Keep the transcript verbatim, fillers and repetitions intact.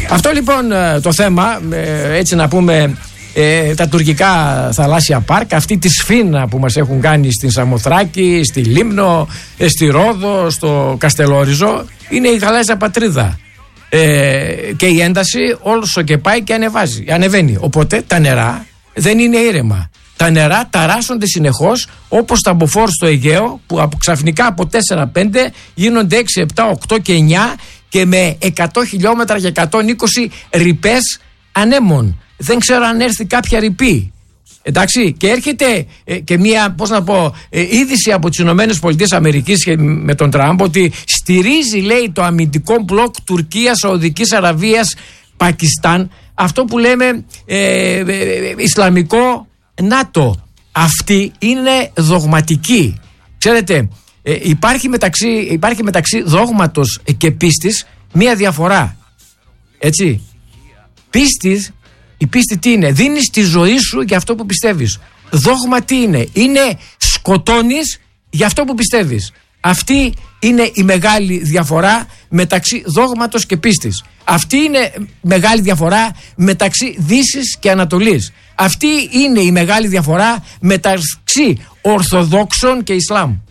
Αυτό λοιπόν το θέμα, έτσι να πούμε, ε, τα τουρκικά θαλάσσια πάρκα, αυτή τη σφήνα που μας έχουν κάνει στην Σαμοθράκη, στη Λίμνο, ε, στη Ρόδο, στο Καστελόριζο, είναι η θαλάσσια πατρίδα. Ε, και η ένταση όσο και πάει και ανεβάζει, ανεβαίνει. Οπότε τα νερά δεν είναι ήρεμα. Τα νερά ταράσσονται συνεχώς, όπως τα μποφόρ στο Αιγαίο, που από, ξαφνικά από τέσσερα πέντε γίνονται έξι, επτά, οκτώ και εννιά και με εκατό χιλιόμετρα και εκατόν είκοσι ρηπές ανέμων. Δεν ξέρω αν έρθει κάποια ρηπή. Εντάξει, και έρχεται ε, και μία, πώς να πω, ε, είδηση από τις Ηνωμένες Πολιτείες Αμερικής με τον Τραμπ ότι στηρίζει, λέει, το αμυντικό μπλοκ Τουρκίας, Σαουδικής Αραβίας, Πακιστάν, αυτό που λέμε ε, ε, ε, Ισλαμικό ΝΑΤΟ. Αυτή είναι δογματική. Ξέρετε, ε, υπάρχει, μεταξύ, υπάρχει μεταξύ δόγματος και πίστης μία διαφορά. Έτσι. Πίστης, η πίστη τι είναι? Δίνεις τη ζωή σου για αυτό που πιστεύεις. Δόγμα τι είναι? Είναι σκοτώνεις για αυτό που πιστεύεις. Αυτή είναι η μεγάλη διαφορά μεταξύ δόγματος και πίστης. Αυτή είναι μεγάλη διαφορά μεταξύ Δύσης και Ανατολής. Αυτή είναι η μεγάλη διαφορά μεταξύ Ορθοδόξων και Ισλάμ.